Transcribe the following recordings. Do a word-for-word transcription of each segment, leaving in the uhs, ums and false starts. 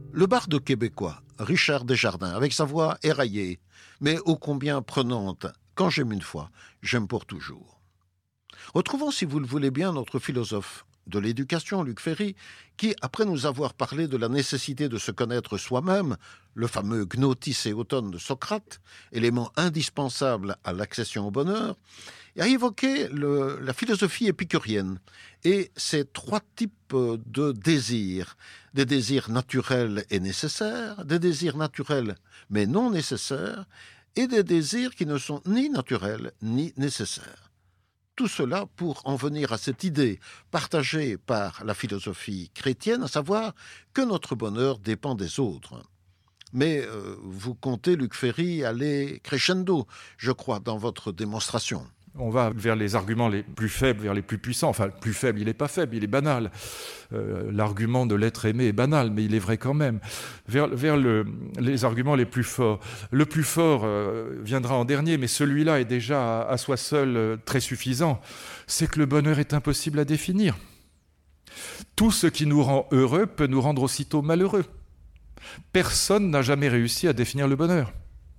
Le barde québécois, Richard Desjardins, avec sa voix éraillée, mais ô combien prenante, quand j'aime une fois, j'aime pour toujours. Retrouvons, si vous le voulez bien, notre philosophe de l'éducation, Luc Ferry, qui, après nous avoir parlé de la nécessité de se connaître soi-même, le fameux gnotis éoton de Socrate, élément indispensable à l'accession au bonheur, a évoqué le, la philosophie épicurienne et ses trois types de désirs. Des désirs naturels et nécessaires, des désirs naturels mais non nécessaires, et des désirs qui ne sont ni naturels ni nécessaires. Tout cela pour en venir à cette idée partagée par la philosophie chrétienne, à savoir que notre bonheur dépend des autres. Mais euh, vous comptez, Luc Ferry, aller crescendo, je crois, dans votre démonstration. On va vers les arguments les plus faibles, vers les plus puissants. Enfin, le plus faible, il n'est pas faible, il est banal. Euh, l'argument de l'être aimé est banal, mais il est vrai quand même. Vers, vers le, les arguments les plus forts. Le plus fort euh, viendra en dernier, mais celui-là est déjà à, à soi seul euh, très suffisant. C'est que le bonheur est impossible à définir. Tout ce qui nous rend heureux peut nous rendre aussitôt malheureux. Personne n'a jamais réussi à définir le bonheur.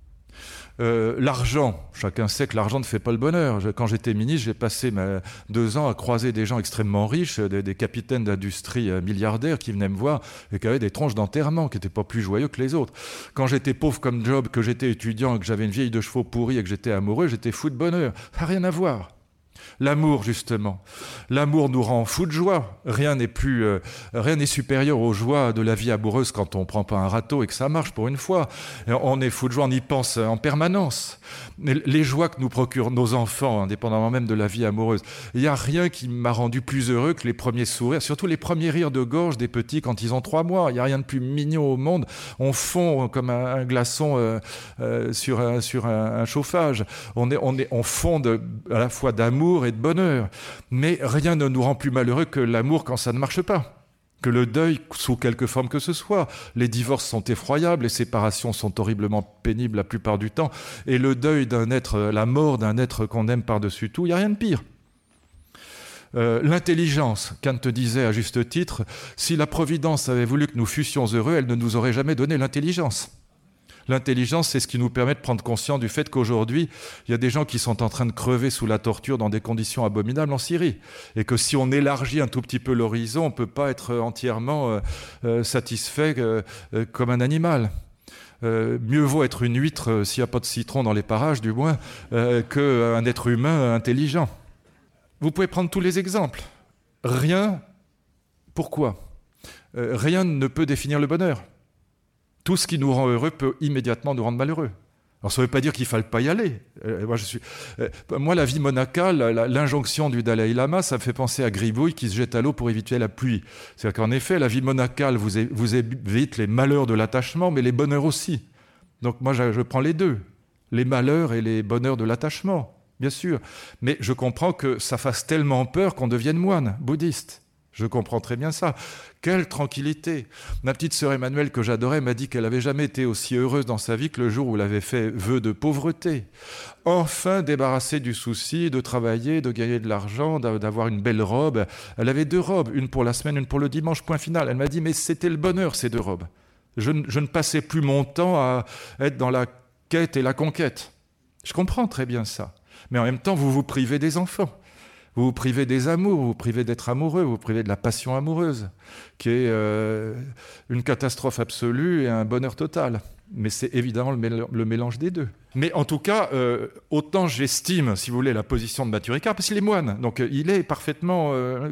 Euh, l'argent, chacun sait que l'argent ne fait pas le bonheur. Quand j'étais ministre, j'ai passé ma, deux ans à croiser des gens extrêmement riches, des, des capitaines d'industrie euh, milliardaires qui venaient me voir et qui avaient des tronches d'enterrement, qui n'étaient pas plus joyeux que les autres. Quand j'étais pauvre comme job, que j'étais étudiant, que j'avais une vieille de chevaux pourrie et que j'étais amoureux, j'étais fou de bonheur. Ça n'a rien à voir. L'amour, justement. L'amour nous rend fous de joie. Rien n'est plus, euh, rien n'est supérieur aux joies de la vie amoureuse quand on prend pas un râteau et que ça marche pour une fois. Et on est fou de joie, on y pense en permanence. Mais les joies que nous procurent nos enfants, indépendamment même de la vie amoureuse, il n'y a rien qui m'a rendu plus heureux que les premiers sourires, surtout les premiers rires de gorge des petits quand ils ont trois mois. Il n'y a rien de plus mignon au monde. On fond comme un, un glaçon euh, euh, sur, un, sur un, un chauffage. On, est, on, est, on fond de, à la fois d'amour et de bonheur. Mais rien ne nous rend plus malheureux que l'amour quand ça ne marche pas. Que le deuil, sous quelque forme que ce soit. Les divorces sont effroyables, les séparations sont horriblement pénibles la plupart du temps, et le deuil d'un être, la mort d'un être qu'on aime par-dessus tout, il n'y a rien de pire. Euh, l'intelligence, Kant disait à juste titre, si la Providence avait voulu que nous fussions heureux, elle ne nous aurait jamais donné l'intelligence. L'intelligence, c'est ce qui nous permet de prendre conscience du fait qu'aujourd'hui, il y a des gens qui sont en train de crever sous la torture dans des conditions abominables en Syrie. Et que si on élargit un tout petit peu l'horizon, on ne peut pas être entièrement euh, euh, satisfait euh, euh, comme un animal. Euh, mieux vaut être une huître, euh, s'il n'y a pas de citron dans les parages, du moins, euh, qu'un être humain intelligent. Vous pouvez prendre tous les exemples. Rien, pourquoi euh, Rien ne peut définir le bonheur. Tout ce qui nous rend heureux peut immédiatement nous rendre malheureux. Alors ça ne veut pas dire qu'il ne faille pas y aller. Euh, moi, je suis, euh, moi, la vie monacale, la, l'injonction du Dalai Lama, ça me fait penser à Gribouille qui se jette à l'eau pour éviter la pluie. C'est-à-dire qu'en effet, la vie monacale vous, é, vous évite les malheurs de l'attachement, mais les bonheurs aussi. Donc moi, je, je prends les deux, les malheurs et les bonheurs de l'attachement, bien sûr. Mais je comprends que ça fasse tellement peur qu'on devienne moine bouddhiste. Je comprends très bien ça. Quelle tranquillité. Ma petite sœur Emmanuelle, que j'adorais, m'a dit qu'elle n'avait jamais été aussi heureuse dans sa vie que le jour où elle avait fait vœu de pauvreté. Enfin débarrassée du souci de travailler, de gagner de l'argent, d'avoir une belle robe. Elle avait deux robes, une pour la semaine, une pour le dimanche, point final. Elle m'a dit, mais c'était le bonheur, ces deux robes. Je, je ne passais plus mon temps à être dans la quête et la conquête. Je comprends très bien ça. Mais en même temps, vous vous privez des enfants. Vous vous privez des amours, vous vous privez d'être amoureux, vous vous privez de la passion amoureuse, qui est euh, une catastrophe absolue et un bonheur total. Mais c'est évidemment le, mél- le mélange des deux. Mais en tout cas, euh, autant j'estime, si vous voulez, la position de Mathieu Ricard, parce qu'il est moine, donc euh, il est parfaitement euh,